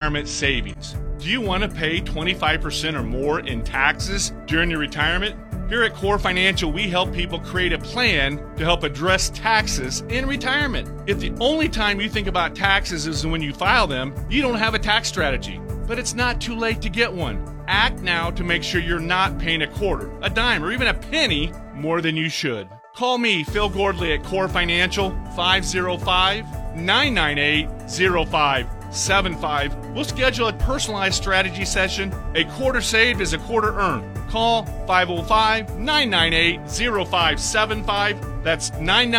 retirement savings. Do you want to pay 25% or more in taxes during your retirement? Here at Core Financial, we help people create a plan to help address taxes in retirement. If the only time you think about taxes is when you file them, you don't have a tax strategy. But it's not too late to get one. Act now to make sure you're not paying a quarter, a dime, or even a penny more than you should. Call me, Phil Gordley, at Core Financial, 505-998-0575. We'll schedule a personalized strategy session. A quarter saved is a quarter earned. Call 505-998-0575. That's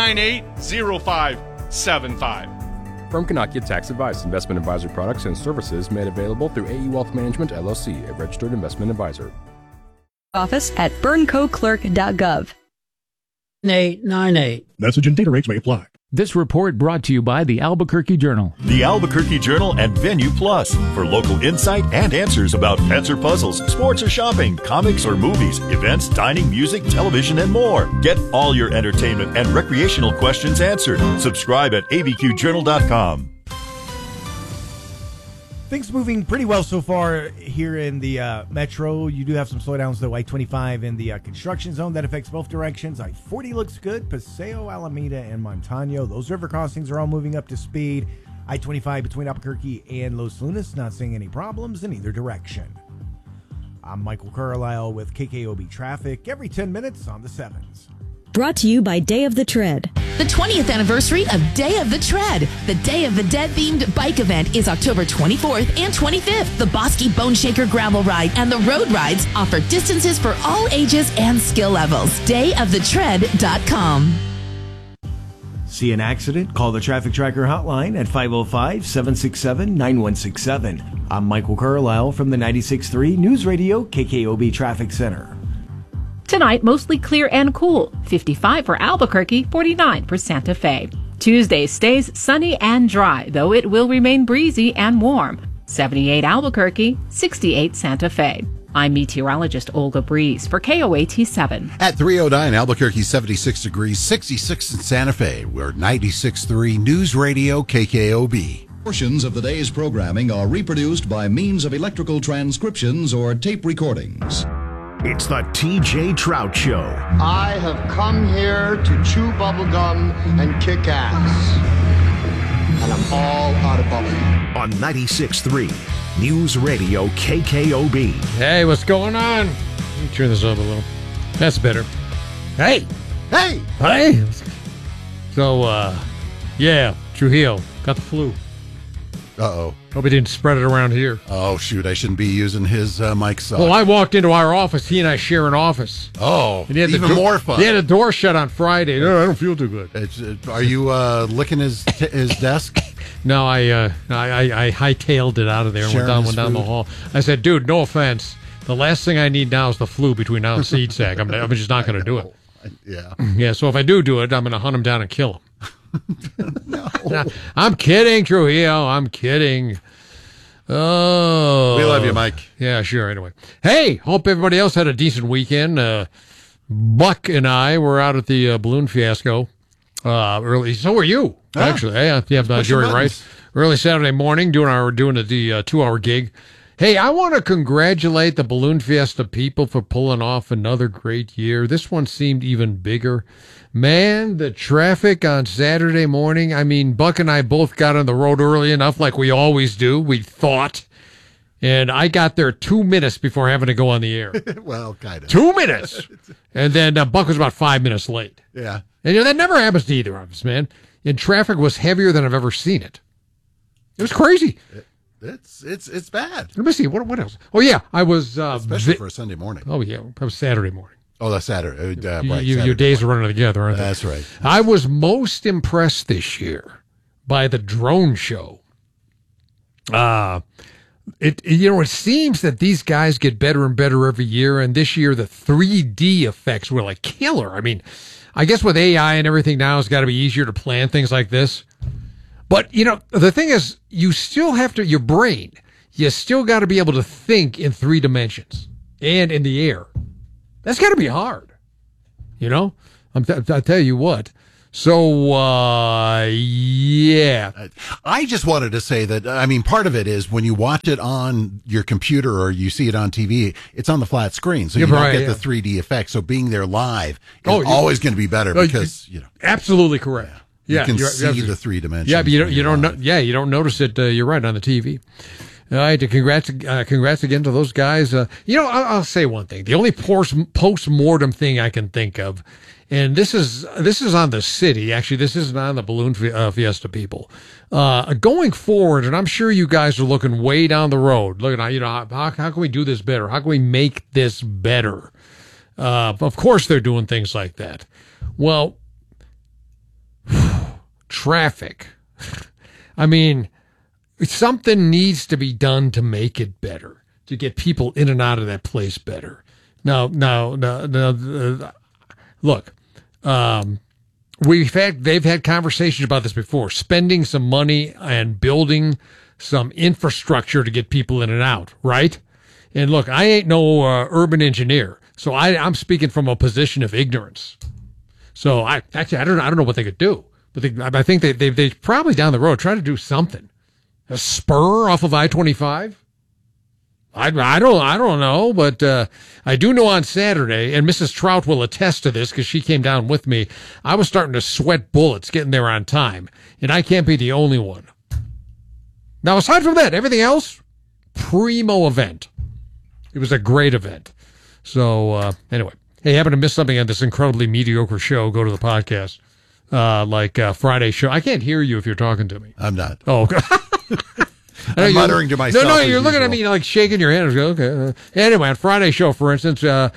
998-0575. Firm cannot get tax advice. Investment advisory products and services made available through AE Wealth Management, LLC, a registered investment advisor. Office at burncoclerk.gov. 898. Message and data rates may apply. This report brought to you by the Albuquerque Journal. The Albuquerque Journal and Venue Plus for local insight and answers about pets or puzzles, sports or shopping, comics or movies, events, dining, music, television, and more. Get all your entertainment and recreational questions answered. Subscribe at abqjournal.com. Things moving pretty well so far here in the metro. You do have some slowdowns, though. I-25 in the construction zone. That affects both directions. I-40 looks good. Paseo, Alameda, and Montano. Those river crossings are all moving up to speed. I-25 between Albuquerque and Los Lunas. Not seeing any problems in either direction. I'm Michael Carlisle with KKOB Traffic. Every 10 minutes on the 7s. Brought to you by Day of the Tread. The 20th anniversary of Day of the Tread. The Day of the Dead themed bike event is October 24th and 25th. The Bosky Bone Shaker Gravel Ride and the Road Rides offer distances for all ages and skill levels. DayofTheTread.com. See an accident? Call the Traffic Tracker hotline at 505-767-9167. I'm Michael Carlisle from the 96.3 News Radio KKOB Traffic Center. Tonight, mostly clear and cool. 55 for Albuquerque, 49 for Santa Fe. Tuesday stays sunny and dry, though it will remain breezy and warm. 78 Albuquerque, 68 Santa Fe. I'm meteorologist Olga Breeze for KOAT7. At 3:09, Albuquerque 76 degrees, 66 in Santa Fe. We're 96.3 News Radio KKOB. Portions of the day's programming are reproduced by means of electrical transcriptions or tape recordings. It's the TJ Trout Show. I have come here to chew bubblegum and kick ass. And I'm all out of bubblegum. On 96.3 News Radio KKOB. Hey, what's going on? Let me turn this up a little. That's better. Hey! Hey! Hey! So, yeah, Trujillo got the flu. Uh-oh. Hope he didn't spread it around here. Oh, shoot. I shouldn't be using his mic suck. Well, I walked into our office. He and I share an office. Oh, and he had even more fun. He had the door shut on Friday. No, I don't feel too good. Are you licking his desk? No, I hightailed it out of there and went down the hall. I said, dude, no offense. The last thing I need now is the flu between now and seed sack. I'm just not going to do it. Yeah. Yeah, so if I do it, I'm going to hunt him down and kill him. No. I'm kidding, Trujillo. I'm kidding. Oh. We love you, Mike. Yeah, sure. Anyway. Hey, hope everybody else had a decent weekend. Buck and I were out at the Balloon Fiasco early. So were you, actually. Yeah, Jory Rice. Early Saturday morning doing the 2-hour gig. Hey, I want to congratulate the Balloon Fiesta people for pulling off another great year. This one seemed even bigger. Man, the traffic on Saturday morning, I mean, Buck and I both got on the road early enough like we always do, we thought. And I got there 2 minutes before having to go on the air. Well, kind of. 2 minutes! And then Buck was about 5 minutes late. Yeah. And that never happens to either of us, man. And traffic was heavier than I've ever seen it. It was crazy. It's bad. Let me see, what else? Oh, yeah, I was... especially for a Sunday morning. Oh, yeah, it was Saturday morning. Oh, that's Saturday. Right, your days are running together, aren't they? That's right. I was most impressed this year by the drone show. It seems that these guys get better and better every year, and this year the 3D effects were like killer. I mean, I guess with AI and everything now, it's got to be easier to plan things like this. But, the thing is, you still have to, your brain, you still got to be able to think in 3 dimensions and in the air. That's got to be hard, I tell you what, So, yeah. I just wanted to say that, I mean, part of it is when you watch it on your computer or you see it on TV, it's on the flat screen, so you don't get the 3D effect. So being there live is always going to be better because, Absolutely correct. You can see the 3 dimensions. Yeah, but you don't notice it. You're right, on the TV. All right, congrats again to those guys. I'll say one thing. The only post-mortem thing I can think of, and this is on the city. Actually, this isn't on the Balloon Fiesta people. Going forward, and I'm sure you guys are looking way down the road, looking at, how can we do this better? How can we make this better? Of course, they're doing things like that. Well, traffic. I mean, something needs to be done to make it better, to get people in and out of that place better. Now, look, they've had conversations about this before, spending some money and building some infrastructure to get people in and out, right? And look, I ain't no urban engineer, so I'm speaking from a position of ignorance. So I don't know what they could do, but I think they probably down the road try to do something. A spur off of I-25? I don't know, but I do know on Saturday, and Mrs. Trout will attest to this because she came down with me, I was starting to sweat bullets getting there on time, and I can't be the only one. Now, aside from that, everything else, primo event. It was a great event. So, anyway, hey, happen to miss something on this incredibly mediocre show, go to the podcast, like Friday show. I can't hear you if you're talking to me. I'm not. Oh, okay. I'm muttering to myself. No, you're looking at me like shaking your head. Okay. Anyway, on Friday's show, for instance,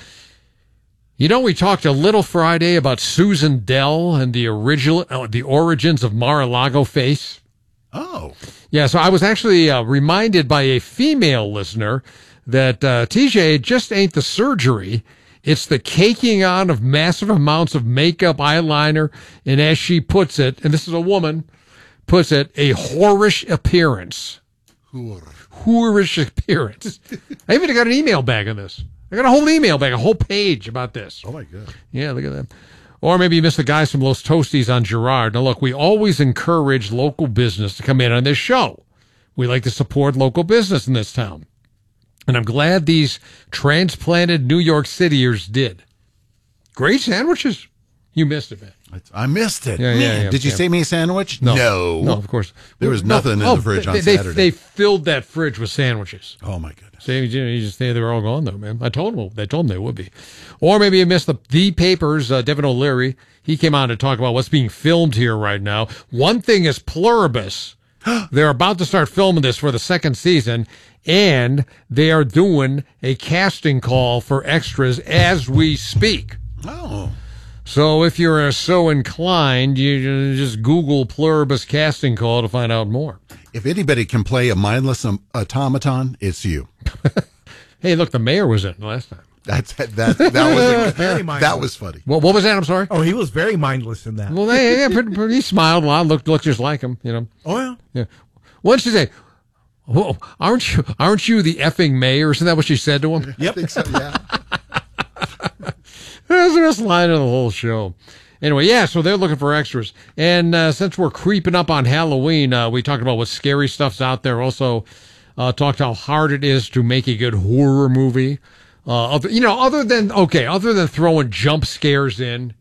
we talked a little Friday about Susan Dell and the origins of Mar-a-Lago face. Oh. Yeah, so I was actually reminded by a female listener that TJ, just ain't the surgery. It's the caking on of massive amounts of makeup, eyeliner, and as she puts it, and this is a woman, puts it, a whorish appearance. Whorish appearance. I even got an email bag on this. I got a whole email bag, a whole page about this. Oh, my God. Yeah, look at that. Or maybe you missed the guys from Los Toasties on Girard. Now, look, we always encourage local business to come in on this show. We like to support local business in this town. And I'm glad these transplanted New York Cityers did. Great sandwiches. You missed it, man. I missed it. Yeah. Did you say me a sandwich? No, of course. There was nothing in the fridge on Saturday. They filled that fridge with sandwiches. Oh, my goodness. So you just they were all gone, though, man. I told them they would be. Or maybe you missed the papers. Devin O'Leary, he came on to talk about what's being filmed here right now. One thing is Pluribus. They're about to start filming this for the second season, and they are doing a casting call for extras as we speak. Oh. So if you're so inclined, you just Google Pluribus casting call to find out more. If anybody can play a mindless automaton, it's you. Hey, look, the mayor was in last time. That was funny. What was that? I'm sorry. Oh, he was very mindless in that. Well, he smiled a lot, looked just like him, you know. Oh yeah. What did she say? Whoa, aren't you the effing mayor? Isn't that what she said to him? Yep. I think so, yeah. That's the best line of the whole show. Anyway, yeah, so they're looking for extras. And since we're creeping up on Halloween, we talked about what scary stuff's out there. Also, talked how hard it is to make a good horror movie. Other than throwing jump scares in,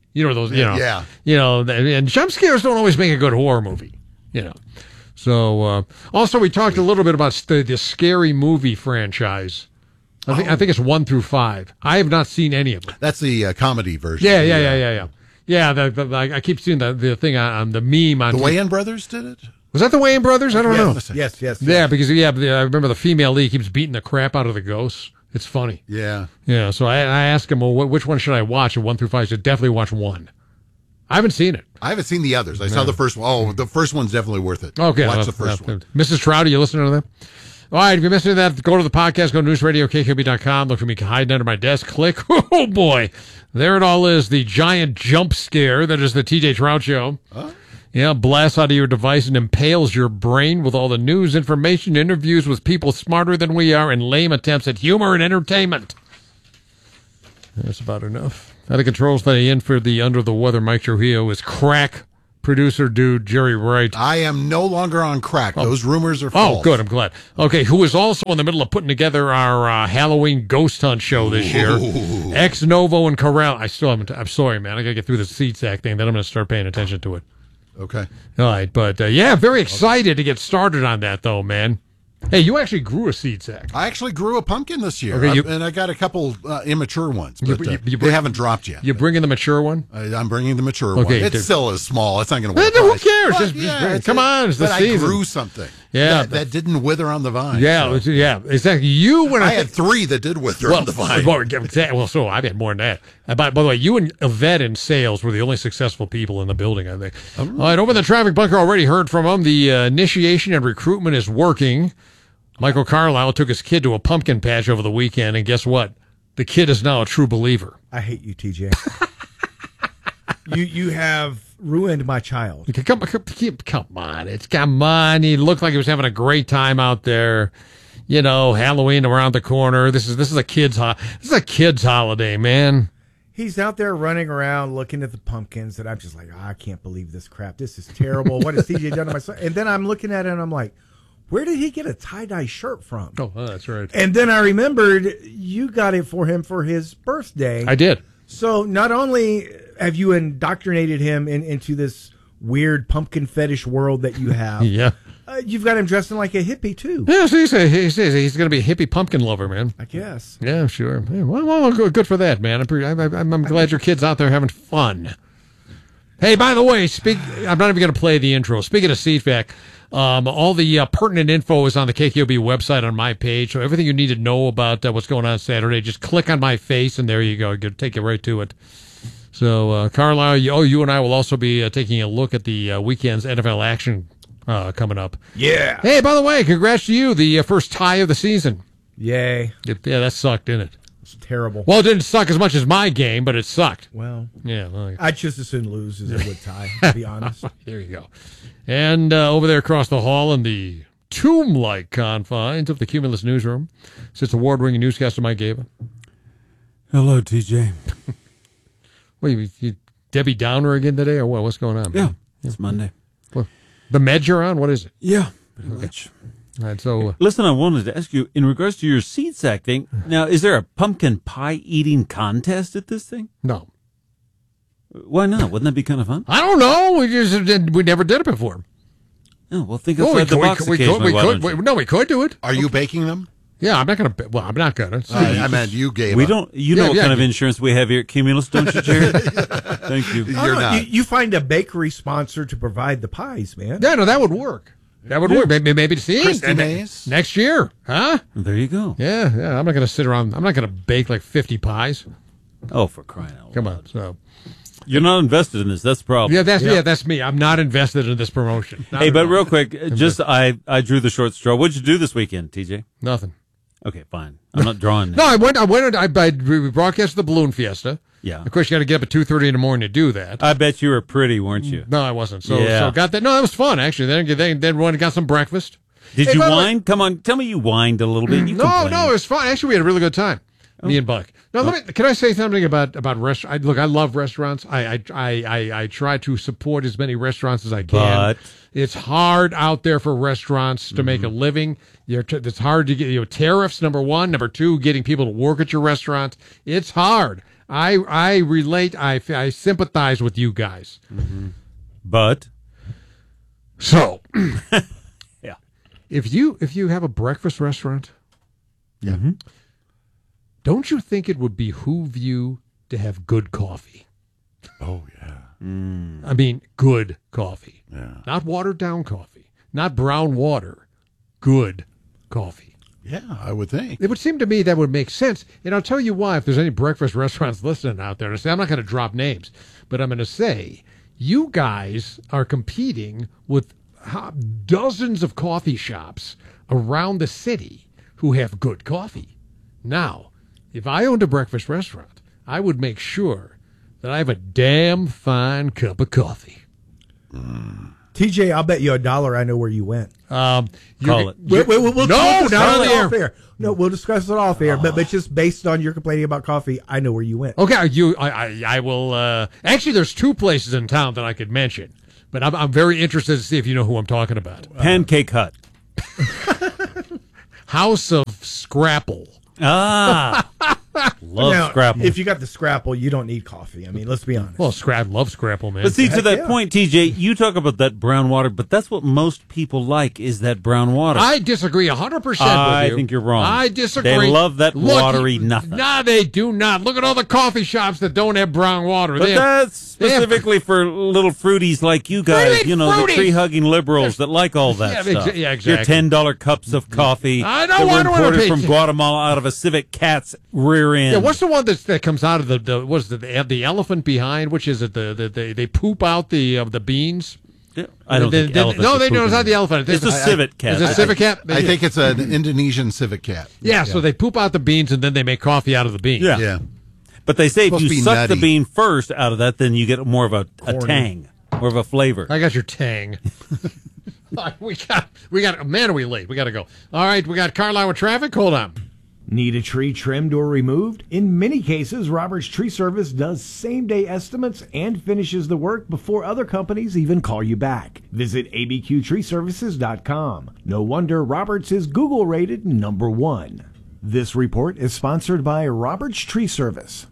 and jump scares don't always make a good horror movie, So, also we talked a little bit about the Scary Movie franchise. I think it's 1 through 5. I have not seen any of them. That's the comedy version. Yeah. Yeah, I keep seeing the thing on the meme on the Wayans brothers did it. Was that the Wayans brothers? I don't know. Yes. Yeah, because I remember the female lead keeps beating the crap out of the ghosts. It's funny. Yeah. Yeah. So I asked him, well, which one should I watch? And 1 through 5, I said definitely watch 1. I haven't seen it. I haven't seen the others. I saw the first one. Oh, the first one's definitely worth it. Okay, watch the first one. Mrs. Trout, are you listening to that? All right, if you're missing that, go to the podcast, go to newsradio.kkb.com, look for me hiding under my desk, click. Oh, boy. There it all is, the giant jump scare that is the TJ Trout Show. Huh? Yeah, blasts out of your device and impales your brain with all the news, information, interviews with people smarter than we are, and lame attempts at humor and entertainment. That's about enough. At the controls today, in for the Under the Weather Mike Trujillo is crack producer dude Jerry Wright. I am no longer on crack. Those rumors are false. Oh, good. I'm glad. Okay, who is also in the middle of putting together our Halloween ghost hunt show this year. Ex Novo and Corral. I still haven't. I'm sorry, man. I got to get through the seat sack thing. Then I'm going to start paying attention to it. Okay. All right. But, yeah, very excited to get started on that, though, man. Hey, you actually grew a seed sack. I actually grew a pumpkin this year, okay, and I got a couple immature ones, but they haven't dropped yet. You're bringing the mature one? I'm bringing the mature one. It still is small. It's not going to work. Who cares? Come on, it's the season. I grew something. Yeah, that didn't wither on the vine. Yeah, so. Yeah, exactly. I had 3 that did wither on the vine. Well, so I've had more than that. By the way, you and Yvette in sales were the only successful people in the building, I think. All right, over in the traffic bunker, already heard from them. The initiation and recruitment is working. Michael Carlisle took his kid to a pumpkin patch over the weekend, and guess what? The kid is now a true believer. I hate you, TJ. You have ruined my child. Come on. He looked like he was having a great time out there. You know, Halloween around the corner. This is a kid's holiday, man. He's out there running around looking at the pumpkins, and I'm just like, I can't believe this crap. This is terrible. What has TJ done to my son? And then I'm looking at it, and I'm like, where did he get a tie-dye shirt from? Oh, that's right. And then I remembered you got it for him for his birthday. I did. So not only have you indoctrinated him into this weird pumpkin fetish world that you have, yeah, you've got him dressing like a hippie, too. Yeah, so he says he's going to be a hippie pumpkin lover, man. I guess. Yeah, sure. Yeah, well, good for that, man. I'm glad your kid's out there having fun. Hey, by the way, I'm not even going to play the intro. Speaking of CFAC, all the pertinent info is on the KKOB website on my page. So everything you need to know about what's going on Saturday, just click on my face, and there you go. It'll take you right to it. So, Carlisle, you and I will also be taking a look at the weekend's NFL action coming up. Yeah. Hey, by the way, congrats to you, the first tie of the season. Yay. Yeah, that sucked, didn't it? It's terrible. Well, it didn't suck as much as my game, but it sucked. Well, yeah. Well, I'd just as soon lose as it would tie, to be honest. There you go. And over there across the hall in the tomb-like confines of the Cumulus newsroom sits award-winning newscaster Mike Gaba. Hello, TJ. Wait, you Debbie Downer again today, or what? What's going on? Yeah, it's Monday. Well, the meds you're on? What is it? Yeah, pretty much. All right, so listen, I wanted to ask you in regards to your seed sack thing. Now, is there a pumpkin pie eating contest at this thing? No. Why not? Wouldn't that be kind of fun? I don't know. We never did it before. Oh, well, think outside the box occasionally. We could do it. Are you baking them? Yeah, I'm not going to. Well, I'm not going to. I meant you gave. We don't. You know what kind of insurance we have here at Cumulus, don't you, Jerry? Thank you. You're not. You find a bakery sponsor to provide the pies, man. Yeah, no, that would work. That would work. Maybe to see Christy Mays next year, huh? There you go. Yeah. I'm not going to sit around. I'm not going to bake like 50 pies. Oh, for crying out loud! Come on. So you're not invested in this. That's the problem. Yeah, that's me. I'm not invested in this promotion. Hey, but real quick, just I drew the short straw. What'd you do this weekend, TJ? Nothing. Okay, fine. I'm not drawing. No, I we broadcast the Balloon Fiesta. Yeah. Of course, you got to get up at 2:30 in the morning to do that. I bet you were pretty, weren't you? No, I wasn't. So got that. No, that was fun actually. Then went and got some breakfast. Did you whine? Come on, tell me you whined a little bit. No, it was fun. Actually, we had a really good time. Me and Buck. Now, can I say something about restaurants? Look, I love restaurants. I try to support as many restaurants as I can. But it's hard out there for restaurants to make a living. It's hard to get tariffs. Number one, number two, getting people to work at your restaurant. It's hard. I relate. I sympathize with you guys. Mm-hmm. But so, yeah, if you have a breakfast restaurant, yeah. Mm-hmm. Don't you think it would behoove you to have good coffee? Oh, yeah. I mean, good coffee. Yeah. Not watered down coffee. Not brown water. Good coffee. Yeah, I would think. It would seem to me that would make sense. And I'll tell you why, if there's any breakfast restaurants listening out there, I'm not going to drop names, but I'm going to say, you guys are competing with dozens of coffee shops around the city who have good coffee. Now, if I owned a breakfast restaurant, I would make sure that I have a damn fine cup of coffee. TJ, I'll bet you $1 I know where you went. Call it. We'll not on the air. No, we'll discuss it off air. But just based on your complaining about coffee, I know where you went. Okay, I will. Actually, there's 2 places in town that I could mention, but I'm very interested to see if you know who I'm talking about. Pancake Hut. House of Scrapple. Ah. Love Scrapple. If you got the Scrapple, you don't need coffee. I mean, let's be honest. Well, love Scrapple, man. But see, to that point, TJ, you talk about that brown water, but that's what most people like is that brown water. I disagree 100% with you. I think you're wrong. I disagree. They love that watery nothing. No, they do not. Look at all the coffee shops that don't have brown water. But that's specifically for little fruities like you guys, the tree-hugging liberals that like all that stuff. Yeah, exactly. Your $10 cups of coffee I that were imported from Guatemala out of a Civic Cat's rear end. Yeah, what's the one that comes out of the elephant behind? Which is it? They poop out the beans. Yeah, I don't think elephants. No, it's not the elephant. It's a civet cat. Is it a civet cat? I think it's an Indonesian civet cat. Yeah, so they poop out the beans and then they make coffee out of the beans. Yeah. But they say if you suck the bean first out of that, then you get more of a tang, more of a flavor. I got your tang. we got. Man, are we late? We got to go. All right, we got Carlisle with traffic. Hold on. Need a tree trimmed or removed? In many cases, Roberts Tree Service does same-day estimates and finishes the work before other companies even call you back. Visit abqtreeservices.com. No wonder Roberts is Google-rated #1. This report is sponsored by Roberts Tree Service.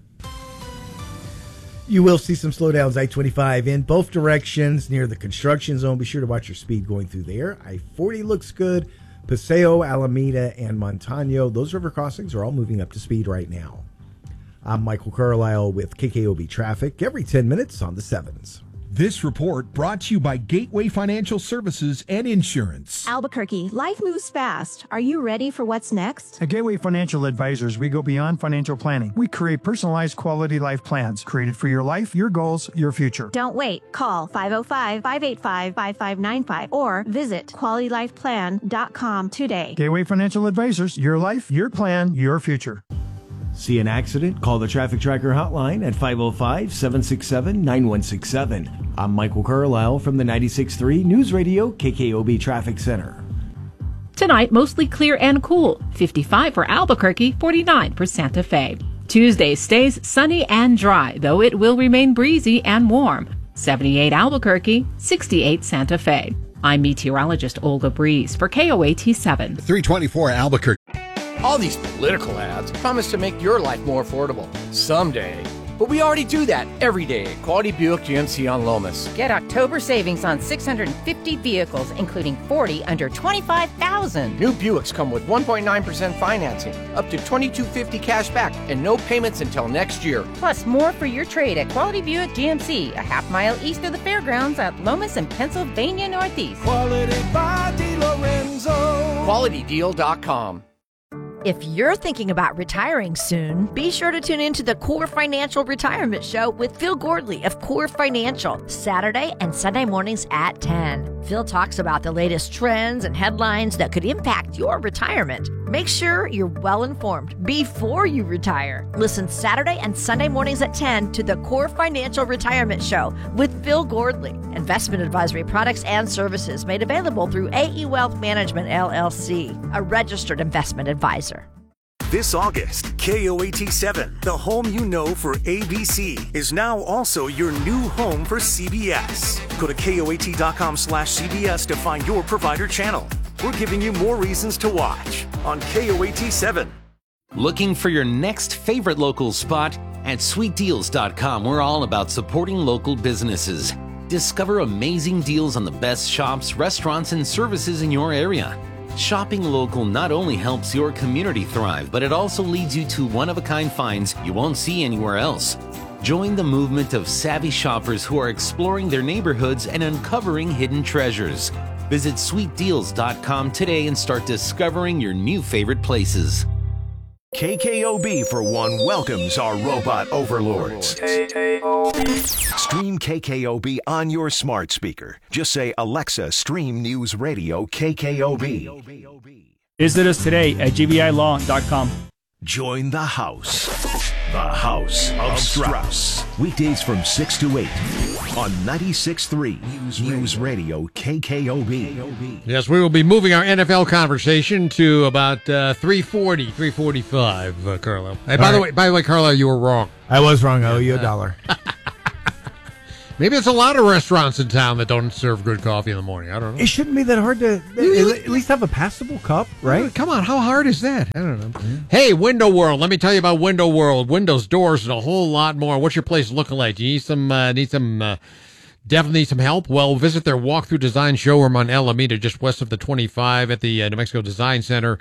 You will see some slowdowns I-25 in both directions near the construction zone. Be sure to watch your speed going through there. I-40 looks good. Paseo, Alameda, and Montano, those river crossings are all moving up to speed right now. I'm Michael Carlisle with KKOB Traffic every 10 minutes on the 7s. This report brought to you by Gateway Financial Services and Insurance. Albuquerque, life moves fast. Are you ready for what's next? At Gateway Financial Advisors, we go beyond financial planning. We create personalized quality life plans created for your life, your goals, your future. Don't wait. Call 505-585-5595 or visit QualityLifePlan.com today. Gateway Financial Advisors, your life, your plan, your future. See an accident? Call the Traffic Tracker hotline at 505-767-9167. I'm Michael Carlisle from the 96.3 News Radio KKOB Traffic Center. Tonight, mostly clear and cool. 55 for Albuquerque, 49 for Santa Fe. Tuesday stays sunny and dry, though it will remain breezy and warm. 78 Albuquerque, 68 Santa Fe. I'm meteorologist Olga Breeze for KOAT7. 324 Albuquerque. All these political ads promise to make your life more affordable. Someday. But we already do that every day at Quality Buick GMC on Lomas. Get October savings on 650 vehicles, including 40 under $25,000. New Buicks come with 1.9% financing, up to $2,250 cash back, and no payments until next year. Plus more for your trade at Quality Buick GMC, a half mile east of the fairgrounds at Lomas and Pennsylvania Northeast. Quality by DiLorenzo. QualityDeal.com. If you're thinking about retiring soon, be sure to tune in to the Core Financial Retirement Show with Phil Gordley of Core Financial, Saturday and Sunday mornings at 10. Phil talks about the latest trends and headlines that could impact your retirement. Make sure you're well informed before you retire. Listen Saturday and Sunday mornings at 10 to the Core Financial Retirement Show with Phil Gordley. Investment advisory products and services made available through AE Wealth Management, LLC, a registered investment advisor. This August, KOAT7, the home you know for ABC, is now also your new home for CBS. Go to KOAT.com/CBS to find your provider channel. We're giving you more reasons to watch on KOAT7. Looking for your next favorite local spot? At SweetDeals.com, we're all about supporting local businesses. Discover amazing deals on the best shops, restaurants, and services in your area. Shopping local not only helps your community thrive, but it also leads you to one-of-a-kind finds you won't see anywhere else. Join the movement of savvy shoppers who are exploring their neighborhoods and uncovering hidden treasures. Visit SweetDeals.com today and start discovering your new favorite places. KKOB for one welcomes our robot overlords. Stream KKOB on your smart speaker. Just say, Alexa, stream News Radio KKOB. Visit us today at gbilaw.com. Join the house. The House of Strauss. Weekdays from 6 to 8 on 96.3 News Radio KKOB. Yes, we will be moving our NFL conversation to about 3:45, Carlo. Hey, by the way, Carlo, you were wrong. I was wrong. I owe you $1. Maybe it's a lot of restaurants in town that don't serve good coffee in the morning. I don't know. It shouldn't be that hard to at least have a passable cup, right? Come on, how hard is that? I don't know. Hey, Window World. Let me tell you about Window World. Windows, doors, and a whole lot more. What's your place looking like? Do you definitely need some help? Well, visit their walkthrough design showroom on Alameda, just west of the 25 at the New Mexico Design Center.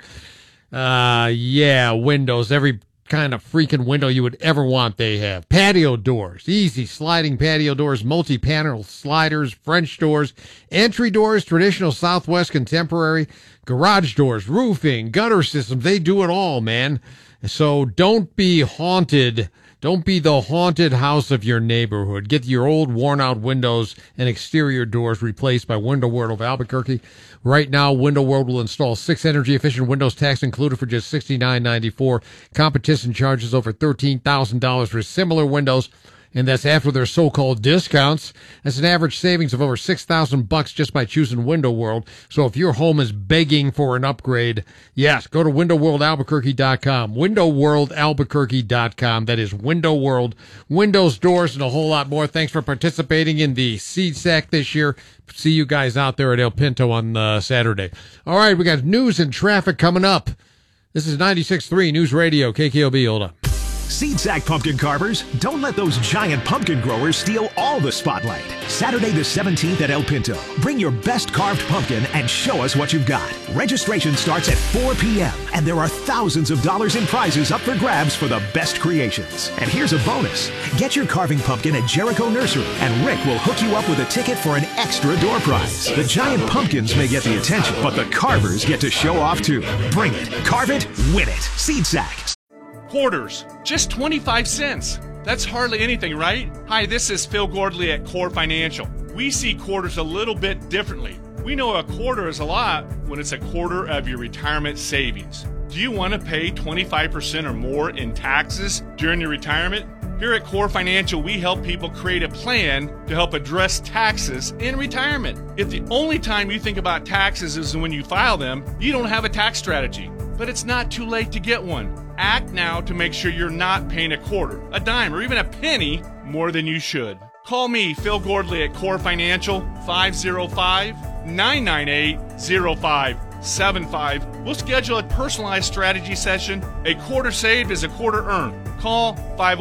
Windows, every kind of freaking window you would ever want they have. Patio doors, easy sliding patio doors, multi-panel sliders, French doors, entry doors, traditional Southwest contemporary, garage doors, roofing, gutter systems. They do it all, man. So don't be haunted. Don't be the haunted house of your neighborhood. Get your old worn-out windows and exterior doors replaced by Window World of Albuquerque. Right now, Window World will install 6 energy-efficient windows, tax included, for just $69.94. Competition charges over $13,000 for similar windows, and that's after their so-called discounts. That's an average savings of over $6,000 just by choosing Window World. So if your home is begging for an upgrade, yes, go to WindowWorldAlbuquerque.com. WindowWorldAlbuquerque.com. That is Window World. Windows, doors, and a whole lot more. Thanks for participating in the Seed Sack this year. See you guys out there at El Pinto on Saturday. All right, we got news and traffic coming up. This is 96.3 News Radio, KKOB. Hold on. Seed Sack pumpkin carvers, don't let those giant pumpkin growers steal all the spotlight. Saturday the 17th at El Pinto. Bring your best carved pumpkin and show us what you've got. Registration starts at 4 p.m. and there are thousands of dollars in prizes up for grabs for the best creations. And here's a bonus. Get your carving pumpkin at Jericho Nursery and Rick will hook you up with a ticket for an extra door prize. The giant pumpkins may get the attention, but the carvers get to show off too. Bring it, carve it, win it. Seed Sack. Quarters, just 25 cents. That's hardly anything, right? Hi, this is Phil Gordley at Core Financial. We see quarters a little bit differently. We know a quarter is a lot when it's a quarter of your retirement savings. Do you want to pay 25% or more in taxes during your retirement? Here at Core Financial, we help people create a plan to help address taxes in retirement. If the only time you think about taxes is when you file them, you don't have a tax strategy. But it's not too late to get one. Act now to make sure you're not paying a quarter, a dime, or even a penny more than you should. Call me, Phil Gordley, at Core Financial, 505-998-0575. We'll schedule a personalized strategy session. A quarter saved is a quarter earned. Call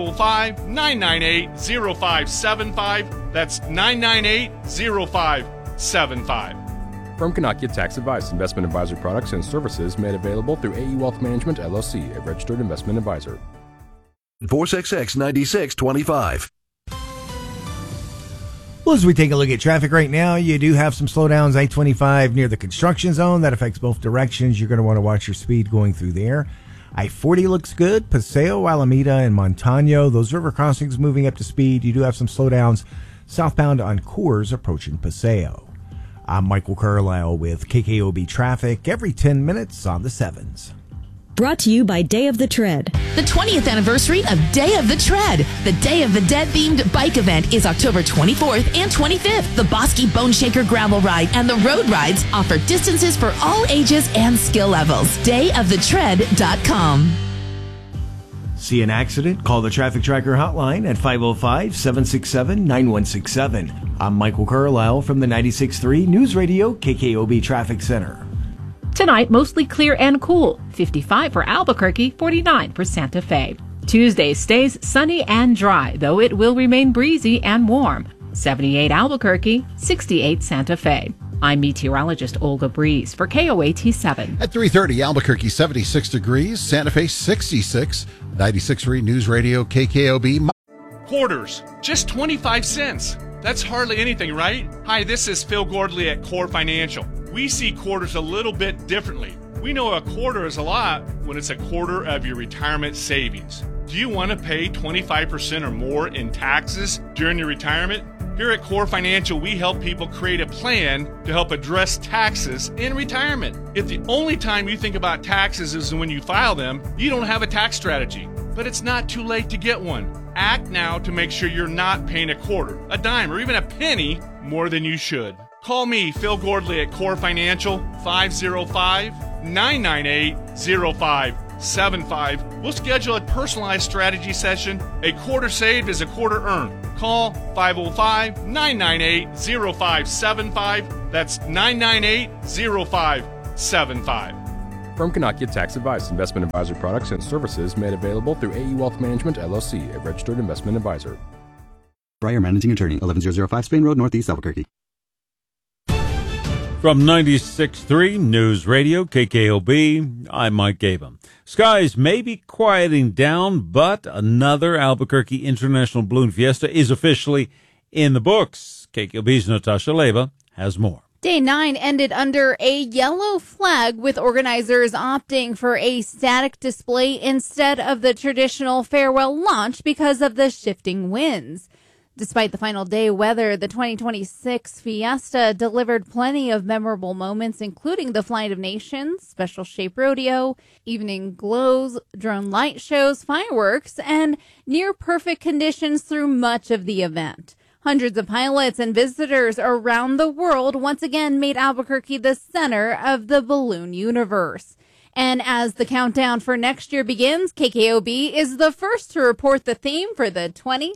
505-998-0575. That's 998-0575. Firm cannot give tax advice. Investment advisory products and services made available through AE Wealth Management, LLC, a registered investment advisor. 466-9625. Well, as we take a look at traffic right now, you do have some slowdowns. I-25 near the construction zone. That affects both directions. You're going to want to watch your speed going through there. I-40 looks good. Paseo, Alameda, and Montano. Those river crossings moving up to speed. You do have some slowdowns southbound on Coors approaching Paseo. I'm Michael Carlisle with KKOB Traffic every 10 minutes on the 7s. Brought to you by Day of the Tread. The 20th anniversary of Day of the Tread. The Day of the Dead themed bike event is October 24th and 25th. The Bosky Bone Shaker Gravel Ride and the Road Rides offer distances for all ages and skill levels. DayofTheTread.com. See an accident? Call the Traffic Tracker hotline at 505-767-9167. I'm Michael Carlisle from the 96.3 News Radio KKOB Traffic Center. Tonight, mostly clear and cool. 55 for Albuquerque, 49 for Santa Fe. Tuesday stays sunny and dry, though it will remain breezy and warm. 78 Albuquerque, 68 Santa Fe. I'm meteorologist Olga Breeze for KOAT7. At 3:30, Albuquerque 76 degrees, Santa Fe 66, 96.3 News Radio KKOB. Quarters, just 25 cents. That's hardly anything, right? Hi, this is Phil Gordley at Core Financial. We see quarters a little bit differently. We know a quarter is a lot when it's a quarter of your retirement savings. Do you want to pay 25% or more in taxes during your retirement? Here at Core Financial, we help people create a plan to help address taxes in retirement. If the only time you think about taxes is when you file them, you don't have a tax strategy. But it's not too late to get one. Act now to make sure you're not paying a quarter, a dime, or even a penny more than you should. Call me, Phil Gordley, at Core Financial, 505-998-0575. We'll schedule a personalized strategy session. A quarter saved is a quarter earned. Call 505-998-0575. That's 998-0575. Firm cannot give tax advice. Investment advisory products and services made available through AE Wealth Management, LLC, a registered investment advisor. Breyer, Managing Attorney, 11005 Spain Road, Northeast Albuquerque. From 96.3 News Radio, KKOB, I'm Mike Gabum. Skies may be quieting down, but another Albuquerque International Balloon Fiesta is officially in the books. KKOB's Natasha Leva has more. Day 9 ended under a yellow flag, with organizers opting for a static display instead of the traditional farewell launch because of the shifting winds. Despite the final day weather, the 2026 Fiesta delivered plenty of memorable moments, including the Flight of Nations, Special Shape Rodeo, evening glows, drone light shows, fireworks, and near-perfect conditions through much of the event. Hundreds of pilots and visitors around the world once again made Albuquerque the center of the balloon universe. And as the countdown for next year begins, KKOB is the first to report the theme for the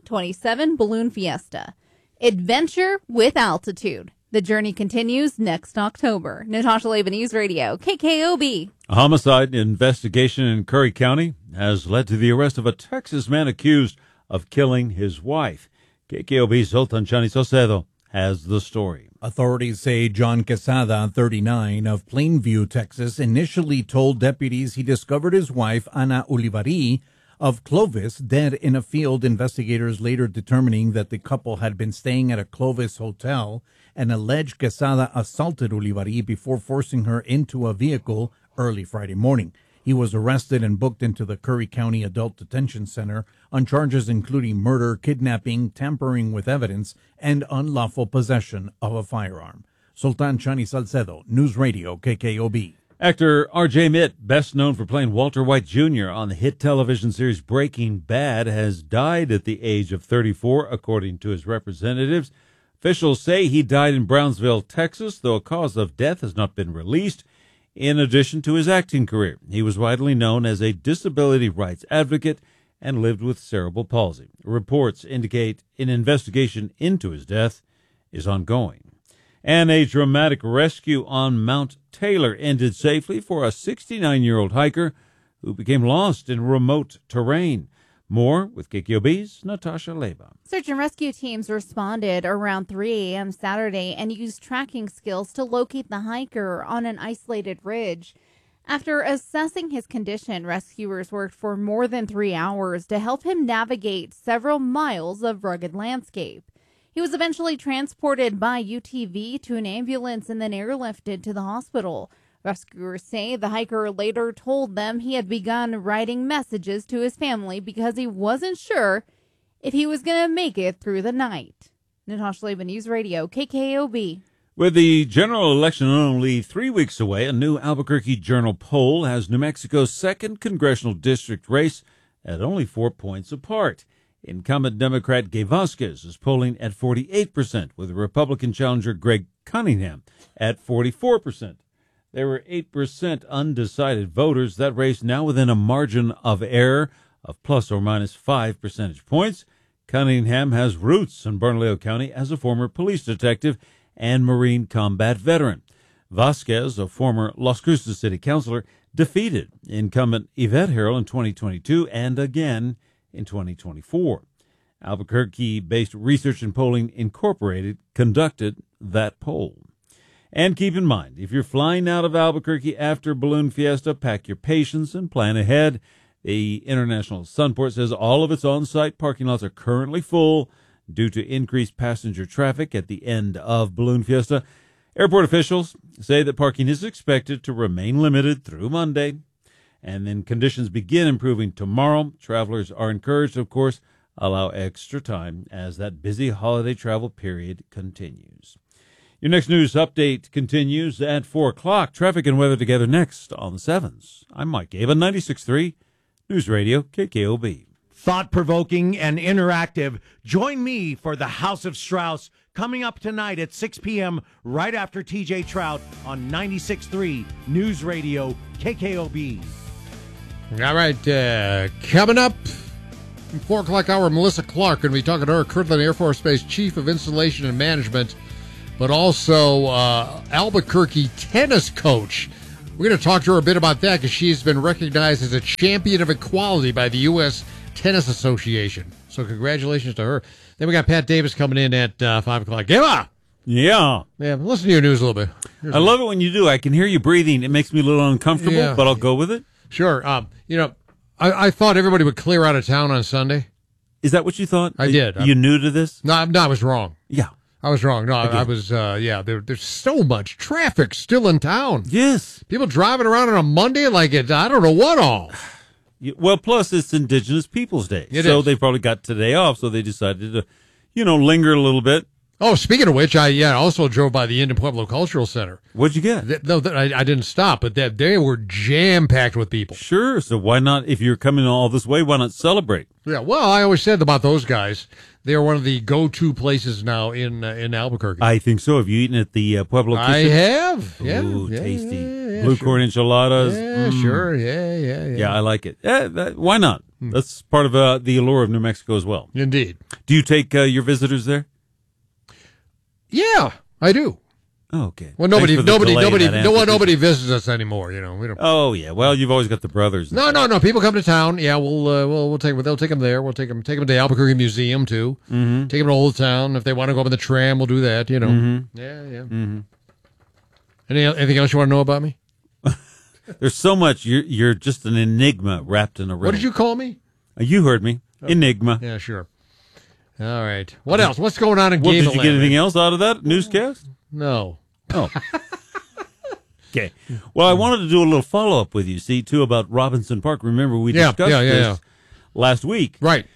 2027 Balloon Fiesta: Adventure with Altitude. The journey continues next October. Natasha Leva, News Radio, KKOB. A homicide investigation in Curry County has led to the arrest of a Texas man accused of killing his wife. KKOB's Zoltan Chani Saucedo has the story. Authorities say John Quesada, 39, of Plainview, Texas, initially told deputies he discovered his wife, Ana Ulivari, of Clovis, dead in a field. Investigators later determining that the couple had been staying at a Clovis hotel and alleged Quesada assaulted Ulivari before forcing her into a vehicle early Friday morning. He was arrested and booked into the Curry County Adult Detention Center on charges including murder, kidnapping, tampering with evidence, and unlawful possession of a firearm. Sultan Chani Salcedo, News Radio, KKOB. Actor R.J. Mitt, best known for playing Walter White Jr. on the hit television series Breaking Bad, has died at the age of 34, according to his representatives. Officials say he died in Brownsville, Texas, though a cause of death has not been released. In addition to his acting career, he was widely known as a disability rights advocate and lived with cerebral palsy. Reports indicate an investigation into his death is ongoing. And a dramatic rescue on Mount Taylor ended safely for a 69-year-old hiker who became lost in remote terrain. More with KKOB's Natasha Leva. Search and rescue teams responded around 3 a.m. Saturday and used tracking skills to locate the hiker on an isolated ridge. After assessing his condition, rescuers worked for more than 3 hours to help him navigate several miles of rugged landscape. He was eventually transported by UTV to an ambulance and then airlifted to the hospital. Rescuers say the hiker later told them he had begun writing messages to his family because he wasn't sure if he was going to make it through the night. Natasha Leva, News Radio, KKOB. With the general election only 3 weeks away, a new Albuquerque Journal poll has New Mexico's 2nd congressional district race at only 4 points apart. Incumbent Democrat Gay Vasquez is polling at 48%, with Republican challenger Greg Cunningham at 44%. There were 8% undecided voters. That race now within a margin of error of plus or minus 5 percentage points. Cunningham has roots in Bernalillo County as a former police detective and Marine combat veteran. Vasquez, a former Las Cruces city councilor, defeated incumbent Yvette Harrell in 2022 and again in 2024. Albuquerque-based Research and Polling Incorporated conducted that poll. And keep in mind, if you're flying out of Albuquerque after Balloon Fiesta, pack your patience and plan ahead. The International Sunport says all of its on-site parking lots are currently full due to increased passenger traffic at the end of Balloon Fiesta. Airport officials say that parking is expected to remain limited through Monday. And then conditions begin improving tomorrow. Travelers are encouraged, of course, allow extra time as that busy holiday travel period continues. Your next news update continues at 4 o'clock. Traffic and weather together next on the 7s. I'm Mike Ava, 96.3 News Radio, KKOB. Thought-provoking and interactive. Join me for the House of Strauss coming up tonight at 6 p.m. right after TJ Trout on 96.3 News Radio, KKOB. All right, coming up, 4 o'clock hour, Melissa Clark going to be talking to her, Kirtland Air Force Base Chief of Installation and Management, but also Albuquerque tennis coach. We're going to talk to her a bit about that because she's been recognized as a champion of equality by the U.S. Tennis Association. So congratulations to her. Then we got Pat Davis coming in at 5 o'clock. Give up! Yeah. Yeah, listen to your news a little bit. I love it when you do. I can hear you breathing. It makes me a little uncomfortable, but I'll go with it. Sure. I thought everybody would clear out of town on Sunday. Is that what you thought? I did. You new to this? No, I was wrong. Yeah. I was wrong. No, I was, there's so much traffic still in town. Yes. People driving around on a Monday like it, I don't know what all. Well, plus it's Indigenous Peoples Day. So they probably got today off, so they decided to, linger a little bit. Oh, speaking of which, I also drove by the Indian Pueblo Cultural Center. What'd you get? I didn't stop, but they were jam-packed with people. Sure, so why not, if you're coming all this way, why not celebrate? Yeah, well, I always said about those guys, they are one of the go-to places now in Albuquerque. I think so. Have you eaten at the Pueblo Kitchen? I have. Yeah. Ooh, tasty. Yeah, Blue corn enchiladas. Yeah, sure. Yeah. Yeah, I like it. Why not? That's part of the allure of New Mexico as well. Indeed. Do you take your visitors there? Yeah, I do. Oh, okay. Well, nobody visits us anymore. We don't. Oh yeah. Well, you've always got the brothers. No. People come to town. Yeah, we'll take. They'll take them there. We'll take them to the Albuquerque Museum too. Mm-hmm. Take them to Old Town. If they want to go up in the tram, we'll do that. Mm-hmm. Yeah. Mm-hmm. Anything else you want to know about me? There's so much. You're just an enigma wrapped in a riddle. What did you call me? You heard me. Enigma. Yeah, sure. All right. What else? What's going on in Gable Did you get anything else out of that newscast? No. Oh. Okay. Well, I wanted to do a little follow-up with you, too, about Robinson Park. Remember, we discussed this last week. Right.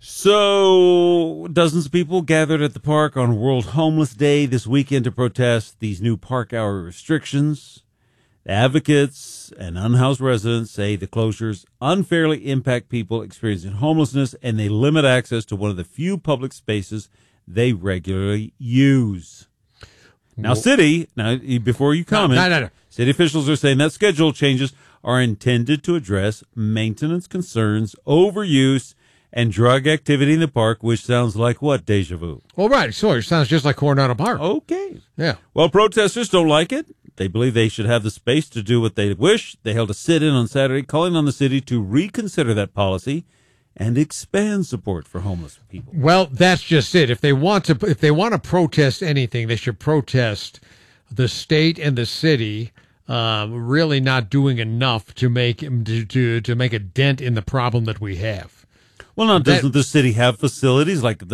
So, dozens of people gathered at the park on World Homeless Day this weekend to protest these new park hour restrictions. Advocates and unhoused residents say the closures unfairly impact people experiencing homelessness, and they limit access to one of the few public spaces they regularly use. Now, before you comment, no. City officials are saying that schedule changes are intended to address maintenance concerns, overuse, and drug activity in the park, which sounds like what, deja vu? Well, right. So it sounds just like Coronado Park. Okay. Yeah. Well, protesters don't like it. They believe they should have the space to do what they wish. They held a sit-in on Saturday, calling on the city to reconsider that policy and expand support for homeless people. Well, that's just it. If they want to protest anything, they should protest the state and the city really not doing enough to make to make a dent in the problem that we have. Well, now, doesn't the city have facilities like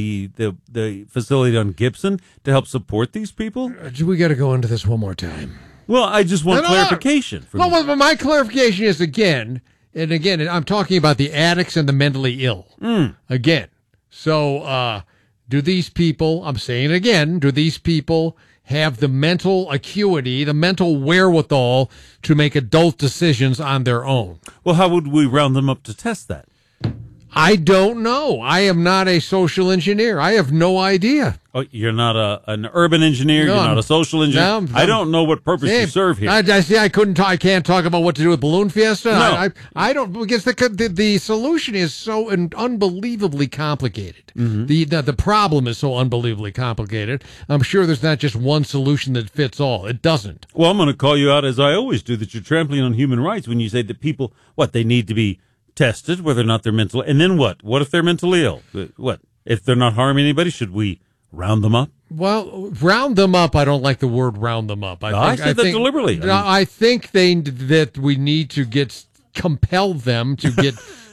the facility on Gibson to help support these people? We got to go into this one more time. Well, I just want clarification. Well, my clarification is again, I'm talking about the addicts and the mentally ill. Again. So, do these people, I'm saying it again, do these people have the mental acuity, the mental wherewithal to make adult decisions on their own? Well, how would we round them up to test that? I don't know. I am not a social engineer. I have no idea. Oh, you're not an urban engineer. No, you're not a social engineer. No, I don't know what purpose you serve here. I I can't talk about what to do with Balloon Fiesta. No. I don't, because the solution is so unbelievably complicated. Mm-hmm. The problem is so unbelievably complicated. I'm sure there's not just one solution that fits all. It doesn't. Well, I'm going to call you out, as I always do, that you're trampling on human rights when you say that people, they need to be tested, whether or not they're mental, and then what? What if they're mentally ill? What if they're not harming anybody? Should we round them up? Well, round them up. I don't like the word "round them up." I said that deliberately. I think that we need to compel them to get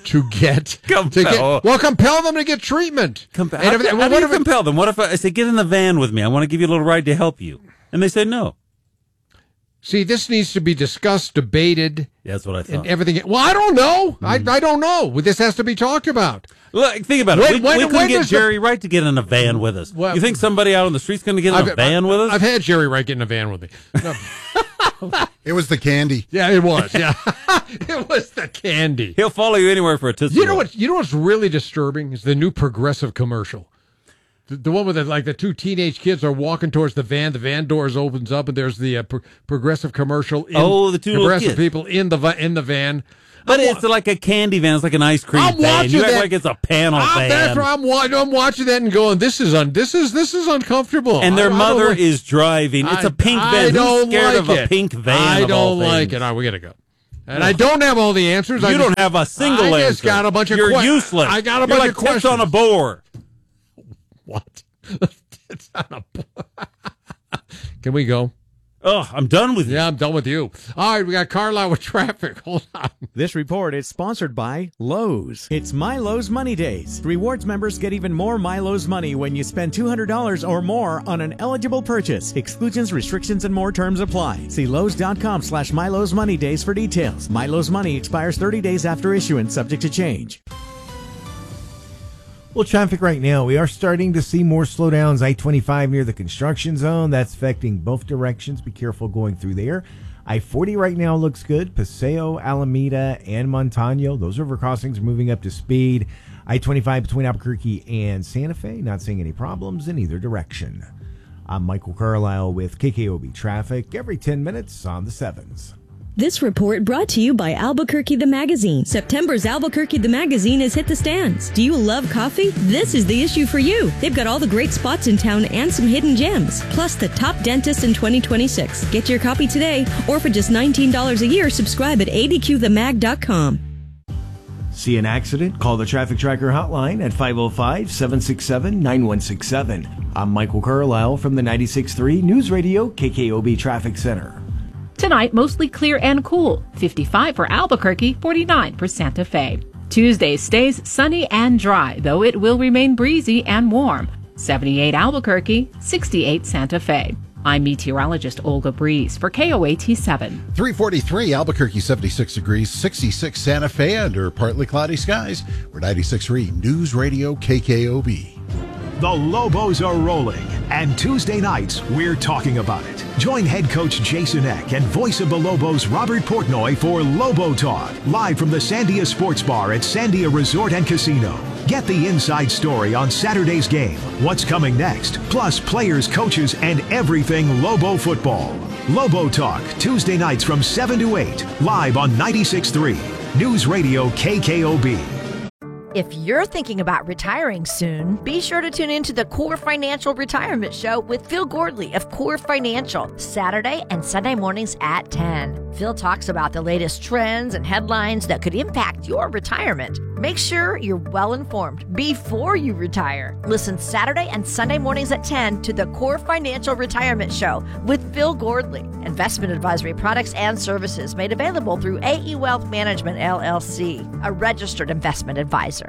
compel them to get treatment. How do you compel them? What if I say, get in the van with me? I want to give you a little ride to help you, and they say no. See, this needs to be discussed, debated. That's what I thought. And everything. Well, I don't know. I don't know. This has to be talked about. Look, think about it. We couldn't get Jerry Wright to get in a van with us. You think somebody out on the street's going to get in a van with us? I've had Jerry Wright get in a van with me. No. It was the candy. Yeah, it was. Yeah, it was the candy. He'll follow you anywhere for a Tootsie Roll. You know what's really disturbing is the new Progressive commercial. The one with the two teenage kids are walking towards the van. The van doors opens up, and there's the Progressive commercial. The two Progressive people in the van. But it's like a candy van. It's like an ice cream van. You act like it's a panel van. That's where I'm watching that and going, this is uncomfortable. And their mother is driving. It's a pink van. Who's scared of a pink van? I don't like it. All right, we gotta go. And I don't have all the answers. You don't have a single answer. I just got a bunch of questions. You're useless. I got a bunch of questions. You're like on a board. What? It's on a board. Can we go? Oh, I'm done with you. Yeah, I'm done with you. All right, we got Carlisle with traffic. Hold on. This report is sponsored by Lowe's. It's My Lowe's Money Days. Rewards members get even more My Lowe's money when you spend $200 or more on an eligible purchase. Exclusions, restrictions, and more terms apply. See Lowe's.com/My Lowe's Money Days for details. My Lowe's Money expires 30 days after issuance, subject to change. Well, traffic right now, we are starting to see more slowdowns. I-25 near the construction zone. That's affecting both directions. Be careful going through there. I-40 right now looks good. Paseo, Alameda, and Montano. Those river crossings are moving up to speed. I-25 between Albuquerque and Santa Fe. Not seeing any problems in either direction. I'm Michael Carlisle with KKOB Traffic every 10 minutes on the 7s. This report brought to you by Albuquerque the Magazine. September's Albuquerque the Magazine has hit the stands. Do you love coffee? This is the issue for you. They've got all the great spots in town and some hidden gems, plus the top dentists in 2026. Get your copy today, or for just $19 a year, subscribe at adqthemag.com. See an accident? Call the Traffic Tracker hotline at 505-767-9167. I'm Michael Carlisle from the 96.3 News Radio KKOB Traffic Center. Tonight, mostly clear and cool. 55 for Albuquerque, 49 for Santa Fe. Tuesday stays sunny and dry, though it will remain breezy and warm. 78 Albuquerque, 68 Santa Fe. I'm meteorologist Olga Breeze for KOAT 7. 343 Albuquerque, 76 degrees, 66 Santa Fe under partly cloudy skies. We're 96.3 News Radio KKOB. The Lobos are rolling, and Tuesday nights, we're talking about it. Join head coach Jason Eck and voice of the Lobos, Robert Portnoy, for Lobo Talk, live from the Sandia Sports Bar at Sandia Resort and Casino. Get the inside story on Saturday's game, what's coming next, plus players, coaches, and everything Lobo football. Lobo Talk, Tuesday nights from 7 to 8, live on 96.3 News Radio KKOB. If you're thinking about retiring soon, be sure to tune in to the Core Financial Retirement Show with Phil Gordley of Core Financial, Saturday and Sunday mornings at 10. Phil talks about the latest trends and headlines that could impact your retirement. Make sure you're well informed before you retire. Listen Saturday and Sunday mornings at 10 to the Core Financial Retirement Show with Phil Gordley. Investment advisory products and services made available through AE Wealth Management, LLC, a registered investment advisor.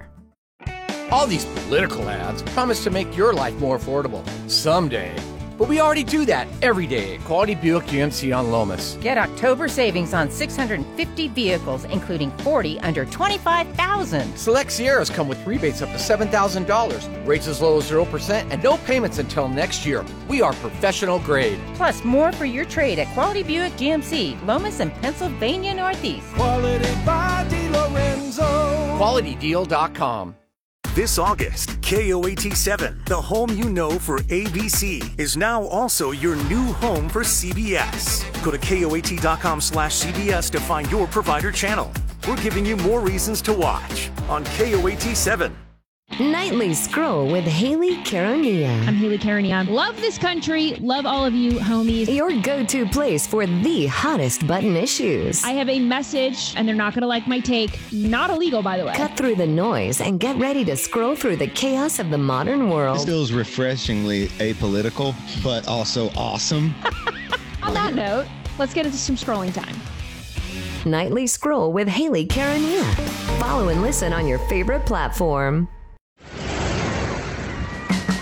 All these political ads promise to make your life more affordable someday. But we already do that every day at Quality Buick GMC on Lomas. Get October savings on 650 vehicles, including 40 under $25,000. Select Sierras come with rebates up to $7,000, rates as low as 0%, and no payments until next year. We are professional grade. Plus, more for your trade at Quality Buick GMC, Lomas and Pennsylvania Northeast. Quality by DiLorenzo. QualityDeal.com. This August, KOAT 7, the home you know for ABC, is now also your new home for CBS. Go to KOAT.com/CBS to find your provider channel. We're giving you more reasons to watch on KOAT 7. Nightly Scroll with Haley Carania. I'm Haley Carania. Love this country. Love all of you, homies. Your go-to place for the hottest button issues. I have a message, and they're not going to like my take. Not illegal, by the way. Cut through the noise and get ready to scroll through the chaos of the modern world. This feels refreshingly apolitical, but also awesome. On that note, let's get into some scrolling time. Nightly Scroll with Haley Carania. Follow and listen on your favorite platform.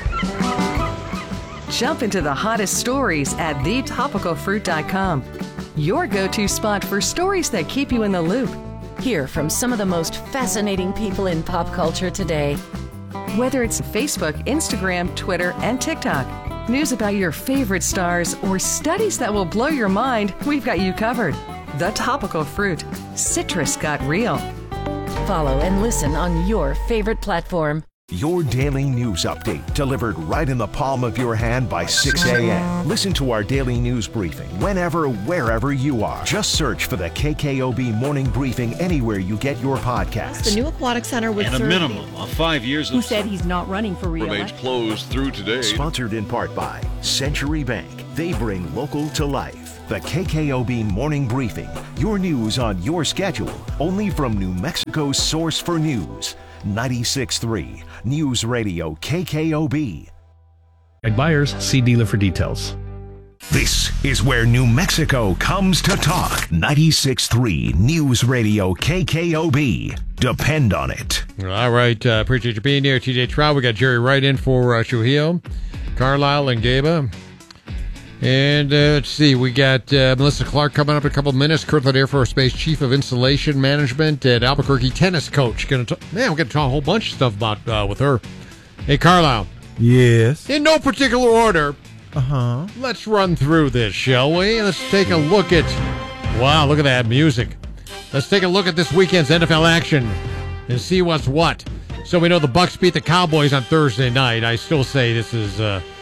Jump into the hottest stories at thetopicalfruit.com. your go-to spot for stories that keep you in the loop. Hear from some of the most fascinating people in pop culture today. Whether it's Facebook, Instagram, Twitter, and TikTok, news about your favorite stars, or studies that will blow your mind, we've got you covered. The Topical Fruit. Citrus got real. Follow and listen on your favorite platform. Your daily news update delivered right in the palm of your hand by 6 a.m. Listen to our daily news briefing whenever, wherever you are. Just search for the KKOB Morning Briefing anywhere you get your podcasts. The new aquatic center would and a minimum of 5 years who said he's not running for re-election. Remains closed through today. Sponsored in part by Century Bank. They bring local to life. The KKOB Morning Briefing. Your news on your schedule. Only from New Mexico's source for news. 96.3 News Radio KKOB. Buyers, see dealer for details. This is where New Mexico comes to talk. 96.3 News Radio KKOB. Depend on it. All right. Appreciate you being here, TJ Trout. We got Jerry Wright in for Trujillo, Carlisle, and Gaba. And let's see, we got Melissa Clark coming up in a couple of minutes. Kirtland Air Force Base Chief of Installation Management and Albuquerque tennis coach. We're going to talk a whole bunch of stuff about with her. Hey, Carlisle. Yes. In no particular order. Let's run through this, shall we? Let's take a look at. Wow, look at that music. Let's take a look at this weekend's NFL action and see what's what. So we know the Bucs beat the Cowboys on Thursday night. I still say this is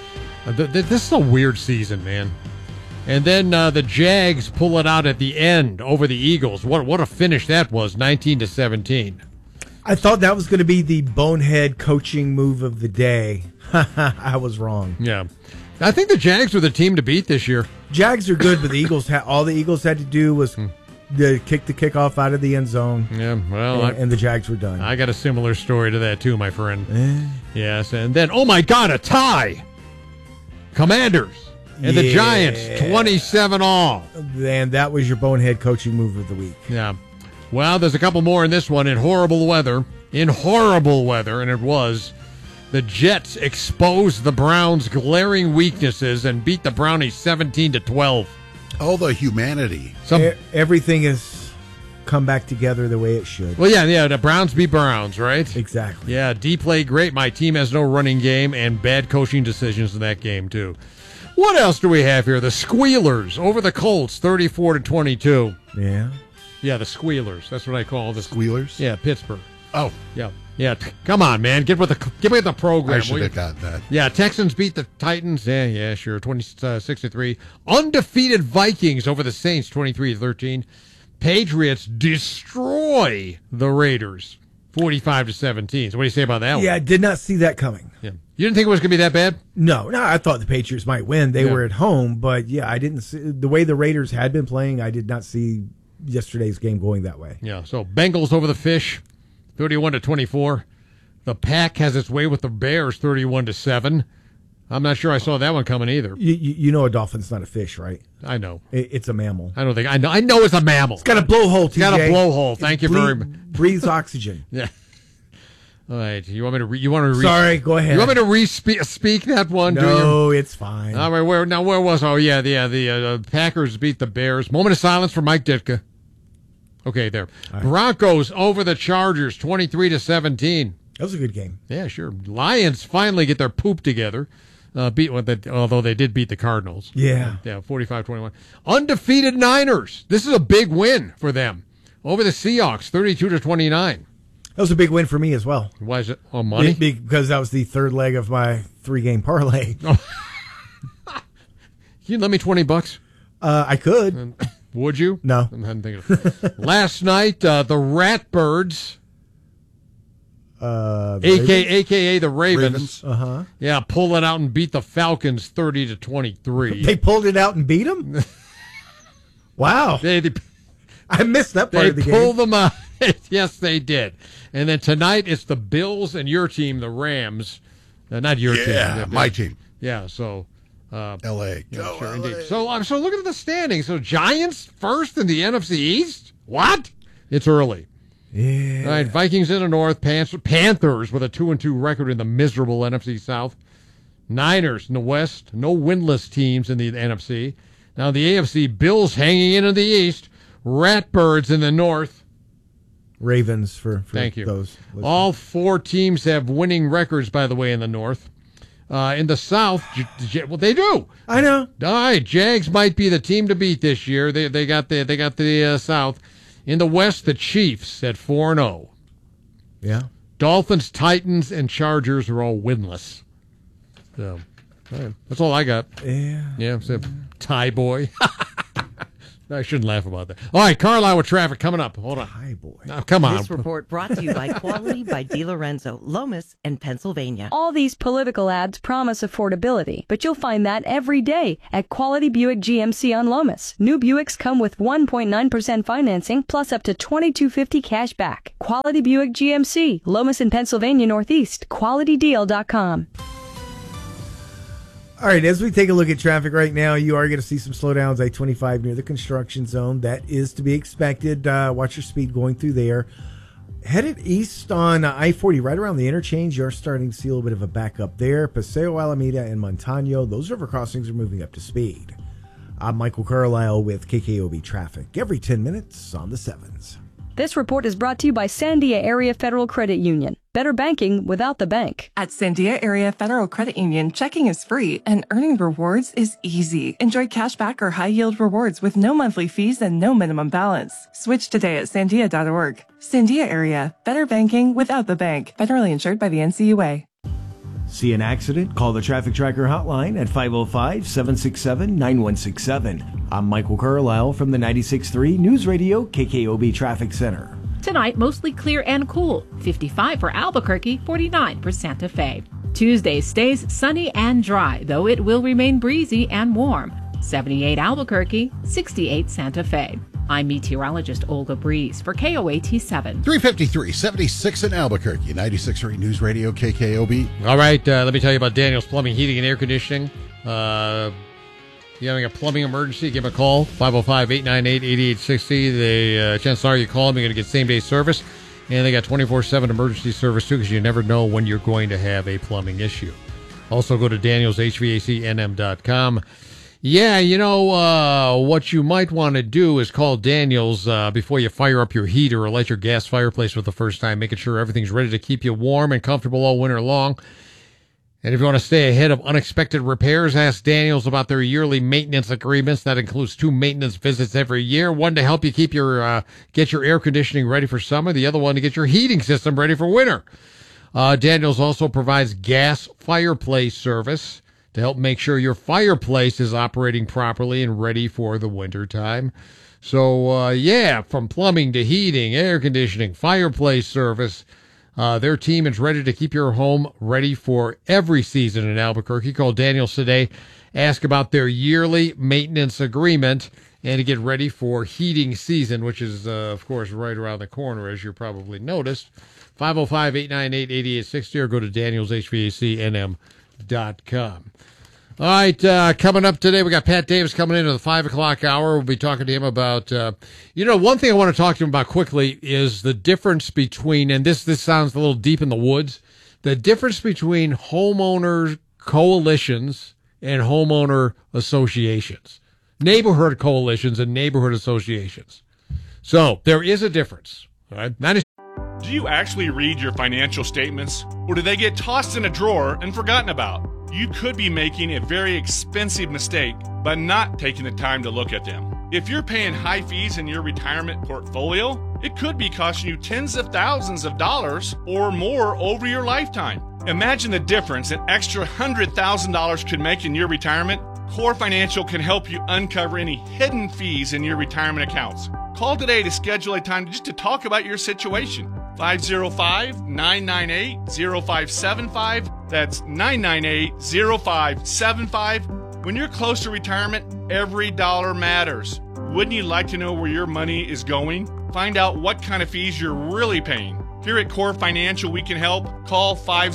a weird season, man. And then the Jags pull it out at the end over the Eagles. What a finish that was, 19-17. I thought that was going to be the bonehead coaching move of the day. I was wrong. Yeah. I think the Jags are the team to beat this year. Jags are good, but the Eagles all the Eagles had to do was kick the kickoff out of the end zone. Yeah, well, and the Jags were done. I got a similar story to that too, my friend. Yes, and then, oh my God, a tie! Commanders and the Giants, 27-all. And that was your bonehead coaching move of the week. Yeah. Well, there's a couple more in this one. In horrible weather, and it was, the Jets exposed the Browns' glaring weaknesses and beat the Brownies 17-12. Oh, the humanity. Everything has come back together the way it should. Well, yeah, the Browns beat Browns, right? Exactly. Yeah, D played great. My team has no running game and bad coaching decisions in that game, too. What else do we have here? The Squealers over the Colts, 34-22. Yeah. Yeah, the Squealers. That's what I call the Squealers? Yeah, Pittsburgh. Oh. Yeah. Come on, man. Get with the program. I should have got that. Yeah, Texans beat the Titans. Yeah, sure. 26-3. Undefeated Vikings over the Saints, 23-13. Patriots destroy the Raiders, 45-17. So what do you say about that one? Yeah, I did not see that coming. Yeah. You didn't think it was going to be that bad? No, I thought the Patriots might win. They were at home, but yeah, I didn't see the way the Raiders had been playing. I did not see yesterday's game going that way. Yeah, so Bengals over the Fish, 31-24. The Pack has its way with the Bears, 31-7. I'm not sure I saw that one coming either. You know a dolphin's not a fish, right? I know. It's a mammal. I know it's a mammal. It's got a blowhole, TJ. It's got a blowhole. Thank you very much. Breathes oxygen. Yeah. All right. You want me to Sorry, go ahead. You want me to speak that one? No, it's fine. All right. Where was? Oh, yeah. The Packers beat the Bears. Moment of silence for Mike Ditka. Okay, there. Right. Broncos over the Chargers, 23-17. That was a good game. Yeah, sure. Lions finally get their poop together. Although they did beat the Cardinals. Yeah. Yeah, 45-21. Undefeated Niners. This is a big win for them. Over the Seahawks, 32-29. That was a big win for me as well. Why is it? Oh, money? Because that was the third leg of my 3-game parlay. Oh. Can you lend me $20? I could. Would you? No. I'm thinking of it. Last night, the Ratbirds... AKA the Ravens. Yeah, pull it out and beat the Falcons 30-23. They pulled it out and beat them? Wow. I missed that part of the game. They pulled them out. Yes, they did. And then tonight it's the Bills and your team, the Rams. Not your team. Yeah, my team. Yeah, so... L.A. Yeah, sure, indeed. So look at the standings. So Giants first in the NFC East? What? It's early. Yeah. All right, Vikings in the North, Panthers with a 2-2 record in the miserable NFC South. Niners in the West, no winless teams in the NFC. Now the AFC, Bills hanging in the East, Ratbirds in the North. Ravens for Thank you. Those listening. All 4 teams have winning records, by the way, in the North. In the South, well, they do. I know. All right, Jags might be the team to beat this year. They got the South. In the West, the Chiefs at 4-0. Yeah. Dolphins, Titans, and Chargers are all winless. So, all right, that's all I got. Yeah. Yeah, it's a tie boy. I shouldn't laugh about that. All right, Carlisle with traffic coming up. Hold on. Hi, boy. Oh, come on. This report brought to you by Quality by DiLorenzo, Lomas, and Pennsylvania. All these political ads promise affordability, but you'll find that every day at Quality Buick GMC on Lomas. New Buicks come with 1.9% financing plus up to $2,250 cash back. Quality Buick GMC, Lomas and Pennsylvania Northeast. QualityDeal.com. All right, as we take a look at traffic right now, you are going to see some slowdowns, I-25 near the construction zone. That is to be expected. Watch your speed going through there. Headed east on I-40, right around the interchange, you're starting to see a little bit of a backup there. Paseo, Alameda, and Montano, those river crossings are moving up to speed. I'm Michael Carlisle with KKOB Traffic, every 10 minutes on the 7s. This report is brought to you by Sandia Area Federal Credit Union. Better banking without the bank. At Sandia Area Federal Credit Union, checking is free and earning rewards is easy. Enjoy cashback or high-yield rewards with no monthly fees and no minimum balance. Switch today at sandia.org. Sandia Area, better banking without the bank. Federally insured by the NCUA. See an accident? Call the Traffic Tracker hotline at 505-767-9167. I'm Michael Carlisle from the 96.3 News Radio KKOB Traffic Center. Tonight, mostly clear and cool. 55 for Albuquerque, 49 for Santa Fe. Tuesday stays sunny and dry, though it will remain breezy and warm. 78 Albuquerque, 68 Santa Fe. I'm meteorologist Olga Breeze for KOAT 7. 353, 76 in Albuquerque, 96.3 News Radio KKOB. All right, let me tell you about Daniel's Plumbing, Heating, and Air Conditioning. If you're having a plumbing emergency, give them a call, 505-898-8860. The chances are you call them, you're going to get same-day service. And they got 24/7 emergency service, too, because you never know when you're going to have a plumbing issue. Also, go to danielshvacnm.com. Yeah, you know, what you might want to do is call Daniels before you fire up your heater or light your gas fireplace for the first time, making sure everything's ready to keep you warm and comfortable all winter long. And if you want to stay ahead of unexpected repairs, ask Daniels about their yearly maintenance agreements. That includes 2 maintenance visits every year. One to help you keep your get your air conditioning ready for summer. The other one to get your heating system ready for winter. Daniels also provides gas fireplace service to help make sure your fireplace is operating properly and ready for the winter time. So, from plumbing to heating, air conditioning, fireplace service, their team is ready to keep your home ready for every season in Albuquerque. Call Daniels today. Ask about their yearly maintenance agreement and to get ready for heating season, which is, of course, right around the corner, as you probably noticed. 505-898-8860 or go to danielshvacnm.com. All right, coming up today, we got Pat Davis coming into the 5 o'clock hour. We'll be talking to him about, one thing I want to talk to him about quickly is the difference between, and this sounds a little deep in the woods, the difference between homeowner coalitions and homeowner associations, neighborhood coalitions and neighborhood associations. So there is a difference. All right, Do you actually read your financial statements, or do they get tossed in a drawer and forgotten about? You could be making a very expensive mistake by not taking the time to look at them. If you're paying high fees in your retirement portfolio, it could be costing you tens of thousands of dollars or more over your lifetime. Imagine the difference an extra $100,000 could make in your retirement. Core Financial can help you uncover any hidden fees in your retirement accounts. Call today to schedule a time just to talk about your situation. 505-998-0575. That's 998-0575. When you're close to retirement, every dollar matters. Wouldn't you like to know where your money is going? Find out what kind of fees you're really paying. Here at Core Financial, we can help. Call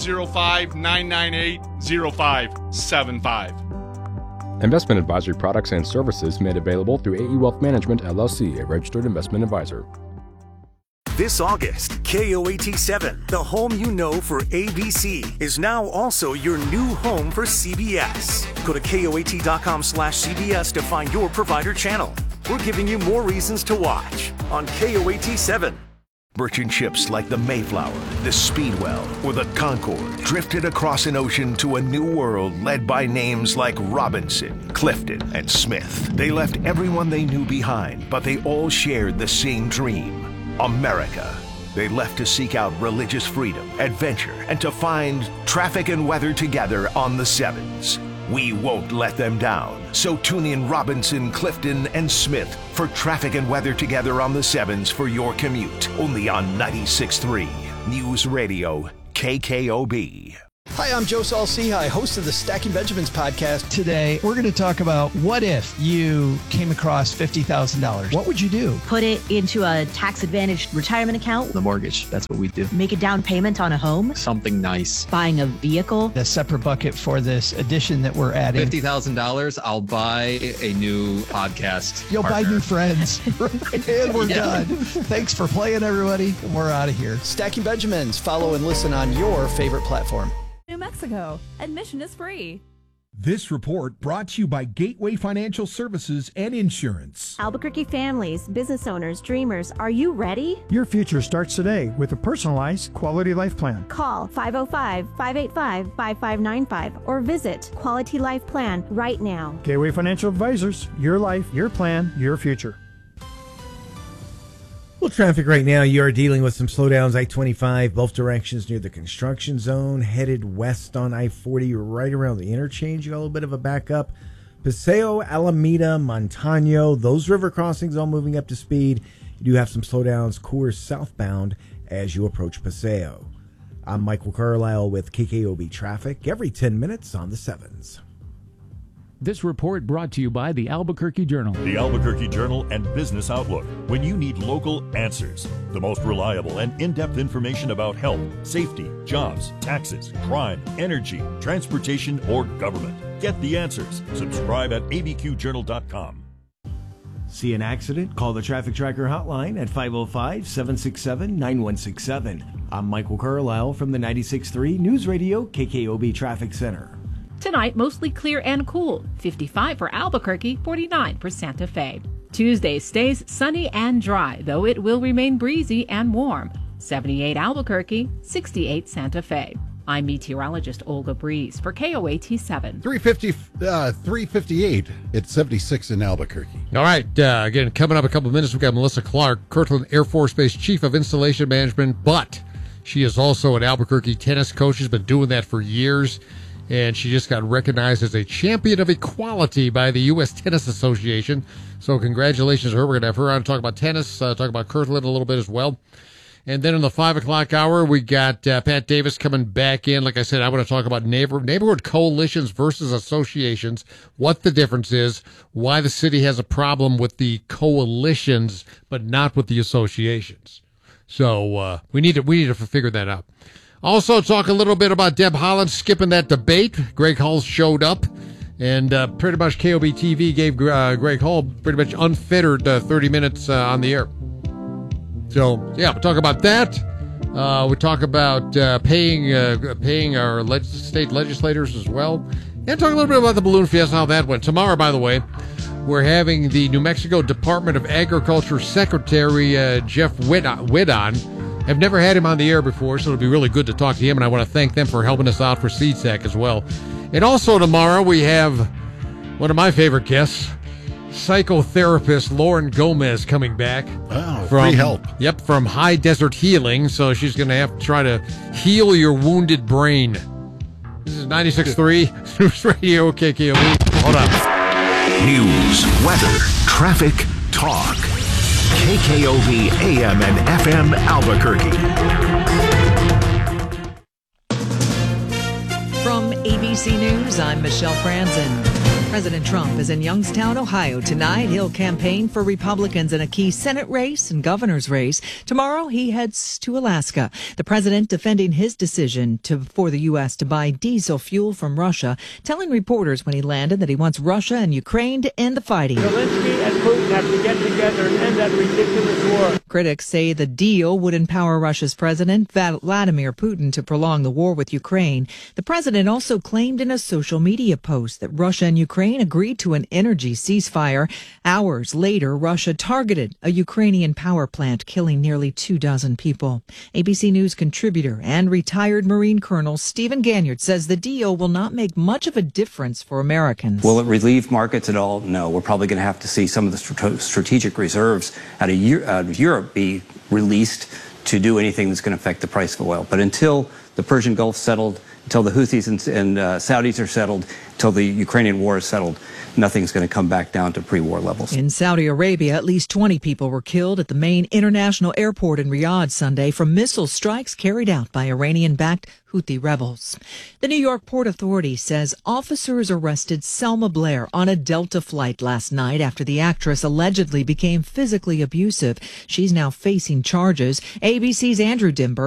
505-998-0575. Investment advisory products and services made available through AE Wealth Management, LLC, a registered investment advisor. This August, KOAT7, the home you know for ABC, is now also your new home for CBS. Go to KOAT.com/CBS to find your provider channel. We're giving you more reasons to watch on KOAT7. Merchant ships like the Mayflower, the Speedwell, or the Concorde drifted across an ocean to a new world led by names like Robinson, Clifton, and Smith. They left everyone they knew behind, but they all shared the same dream: America. They left to seek out religious freedom, adventure, and to find traffic and weather together on the Sevens. We won't let them down. So tune in Robinson, Clifton, and Smith for traffic and weather together on the Sevens for your commute. Only on 96.3 News Radio KKOB. Hi, I'm Joe Saul-Sehy, host of the Stacking Benjamins podcast. Today, we're going to talk about what if you came across $50,000. What would you do? Put it into a tax-advantaged retirement account. The mortgage, that's what we do. Make a down payment on a home. Something nice. Buying a vehicle. A separate bucket for this addition that we're adding. $50,000, I'll buy a new podcast. You'll partner. buy new friends. And we're done. Thanks for playing, everybody. We're out of here. Stacking Benjamins. Follow and listen on your favorite platform. New Mexico. Admission is free. This report brought to you by Gateway Financial Services and Insurance. Albuquerque families, business owners, dreamers, are you ready? Your future starts today with a personalized quality life plan. Call 505-585-5595 or visit Quality Life Plan right now. Gateway Financial Advisors, your life, your plan, your future. Well, traffic right now, you are dealing with some slowdowns. I-25, both directions near the construction zone, headed west on I-40 right around the interchange. You got a little bit of a backup. Paseo, Alameda, Montano, those river crossings all moving up to speed. You do have some slowdowns, Coors southbound as you approach Paseo. I'm Michael Carlisle with KKOB Traffic, every 10 minutes on the 7s. This report brought to you by the Albuquerque Journal. The Albuquerque Journal and Business Outlook. When you need local answers, the most reliable and in-depth information about health, safety, jobs, taxes, crime, energy, transportation, or government. Get the answers. Subscribe at abqjournal.com. See an accident? Call the Traffic Tracker hotline at 505-767-9167. I'm Michael Carlisle from the 96.3 News Radio KKOB Traffic Center. Tonight, mostly clear and cool. 55 for Albuquerque, 49 for Santa Fe. Tuesday stays sunny and dry, though it will remain breezy and warm. 78 Albuquerque, 68 Santa Fe. I'm meteorologist Olga Breeze for KOAT7. 358. It's 76 in Albuquerque. All right. Again, coming up a couple of minutes, we've got Melissa Clark, Kirtland Air Force Base Chief of Installation Management, but she is also an Albuquerque tennis coach. She's been doing that for years. And she just got recognized as a champion of equality by the U.S. Tennis Association. So congratulations to her. We're going to have her on to talk about tennis, talk about Kirtland a little bit as well. And then in the 5 o'clock hour, we got Pat Davis coming back in. Like I said, I want to talk about neighborhood coalitions versus associations, what the difference is, why the city has a problem with the coalitions but not with the associations. So we need to figure that out. Also, talk a little bit about Deb Haaland skipping that debate. Greg Hull showed up, and pretty much KOB TV gave Greg Hull pretty much unfettered 30 minutes on the air. So, yeah, we'll talk about that. We'll talk about paying our state legislators as well. And talk a little bit about the Balloon Fiesta, how that went. Tomorrow, by the way, we're having the New Mexico Department of Agriculture Secretary Jeff Whiddon. I've never had him on the air before, so it'll be really good to talk to him, and I want to thank them for helping us out for SeedSack as well. And also tomorrow we have one of my favorite guests, psychotherapist Lauren Gomez, coming back. Oh, free help. Yep, from High Desert Healing, so she's going to have to try to heal your wounded brain. This is 96.3 News Radio KKOB. Hold on. News, weather, traffic, talk. KKOB AM and FM Albuquerque. From ABC News, I'm Michelle Franzen. President Trump is in Youngstown, Ohio tonight. He'll campaign for Republicans in a key Senate race and governor's race. Tomorrow, he heads to Alaska. The president defending his decision for the U.S. to buy diesel fuel from Russia, telling reporters when he landed that he wants Russia and Ukraine to end the fighting. Zelensky and Putin have to get together and end that ridiculous war. Critics say the deal would empower Russia's president, Vladimir Putin, to prolong the war with Ukraine. The president also claimed in a social media post that Russia and Ukraine agreed to an energy ceasefire. Hours later, Russia targeted a Ukrainian power plant, killing nearly 24 people. ABC News contributor and retired Marine Colonel Stephen Ganyard says the deal will not make much of a difference for Americans. Will it relieve markets at all? No. We're probably going to have to see some of the strategic reserves out of Europe be released to do anything that's going to affect the price of oil. But until the Persian Gulf settled, until the Houthis and Saudis are settled, until the Ukrainian war is settled, nothing's going to come back down to pre-war levels. In Saudi Arabia, at least 20 people were killed at the main international airport in Riyadh Sunday from missile strikes carried out by Iranian-backed Houthi rebels. The New York Port Authority says officers arrested Selma Blair on a Delta flight last night after the actress allegedly became physically abusive. She's now facing charges. ABC's Andrew Dimber